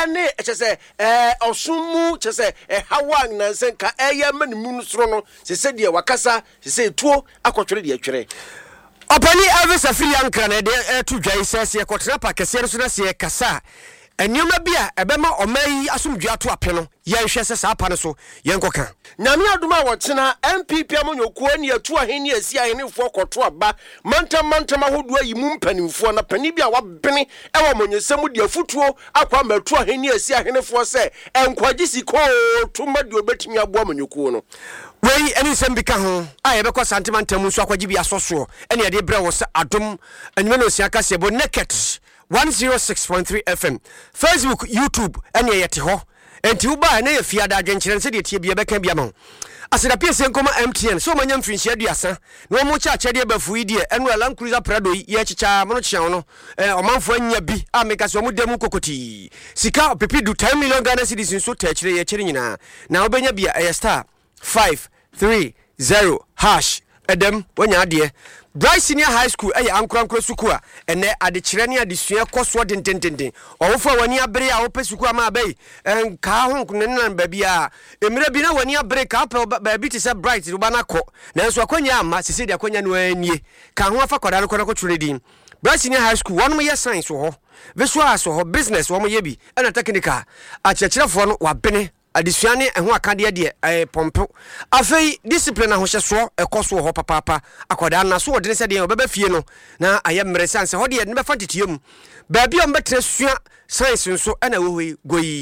ene chese osumu chese hawa nansenka manimu soro no se de wakasa se tuo akotwere de atwere Opani Elvis Afri Ankra na de to dwan sese ye kotena pa kese so na se kasa enioma bia ebema omayi asomdua to apeno ye hwe se sa pa ne so ye nkoka nyame aduma wotena MPP amonyokuo ne atu aheni asi ahenefo koto aba mantam ahodo ayi mu mpanimfo na pani bia wabene ewo monyesemu de afutuo akwa matu aheni asi ahenefo se enkwagye siko to made obetimi abo amonyokuo no wei eni sembika ho aye bekọ santimantam nso akwaji bia soso eni ade bre wo se adom anime no siaka sebo naked 106.3 FM Facebook YouTube eni yete ho enti uba na ye fiada adwenkyere se de tie bia beka bia ma asida pese nkoma MTN so manya mfinhia aduasa na mo cha chede bafu yi de enu Land Cruiser Prado ye chicha mo chian no omanfo anya bi ameka so mo dem kokoti sika pepi du 10 million Ghana cedis so ta chire ye chire nyina na obenya bia star 530 hash edem wanya ade Bryce Senior High School ankurankura suku a ene adekire ne adesua koso dentententen owofo wani abere a wope suku ama bai nka ho nenan ba bia emire bi na wani abere ka ba bi ti se Bright do bana ko nanso akonya ama sese de akonya no anie ka ho afa kwada no ko twere din Bryce Senior High School one mo ye science ho visual so ho business wo mo ye bi na technical achechirefo no wa bene adisuane eho akade de pompo afei discipline ahohyeso ekoso ho papa akoda na so wodene se de obeba fie no na aye mresanse ho de ne be fa titiem ba bia mbetre sua science nso ana wo goyi